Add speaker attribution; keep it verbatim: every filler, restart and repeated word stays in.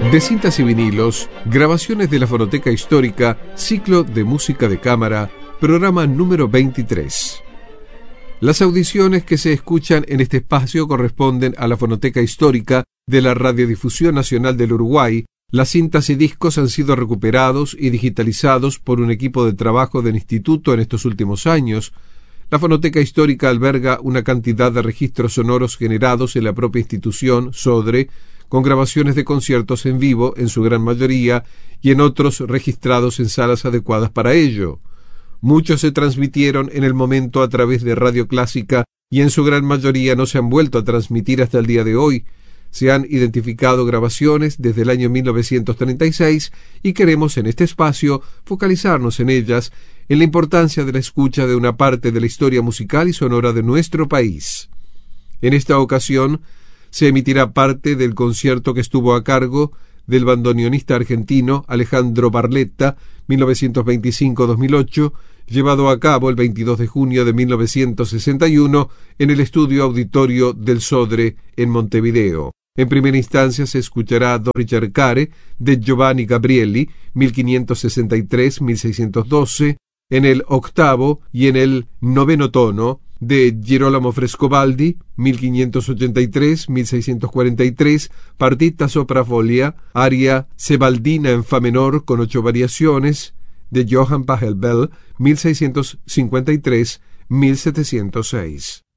Speaker 1: De cintas y vinilos, grabaciones de la Fonoteca Histórica, ciclo de música de cámara, programa número veintitrés. Las audiciones que se escuchan en este espacio corresponden a la Fonoteca Histórica de la Radiodifusión Nacional del Uruguay. Las cintas y discos han sido recuperados y digitalizados por un equipo de trabajo del Instituto en estos últimos años. La Fonoteca Histórica alberga una cantidad de registros sonoros generados en la propia institución, SODRE, con grabaciones de conciertos en vivo, en su gran mayoría, y en otros registrados en salas adecuadas para ello. Muchos se transmitieron en el momento a través de Radio Clásica y en su gran mayoría no se han vuelto a transmitir hasta el día de hoy. Se han identificado grabaciones desde el año mil novecientos treinta y seis y queremos en este espacio focalizarnos en ellas, en la importancia de la escucha de una parte de la historia musical y sonora de nuestro país. En esta ocasión se emitirá parte del concierto que estuvo a cargo del bandoneonista argentino Alejandro Barletta, mil novecientos veinticinco a dos mil ocho, llevado a cabo el veintidós de junio de mil novecientos sesenta y uno en el estudio auditorio del SODRE en Montevideo. En primera instancia se escuchará a Don Richard Care de Giovanni Gabrieli, mil quinientos sesenta y tres a mil seiscientos doce, en el octavo y en el noveno tono de Girolamo Frescobaldi, mil quinientos ochenta y tres a mil seiscientos cuarenta y tres, partita sopra folia, aria sebaldina en fa menor con ocho variaciones, de Johann Pachelbel, mil seiscientos cincuenta y tres a mil setecientos seis.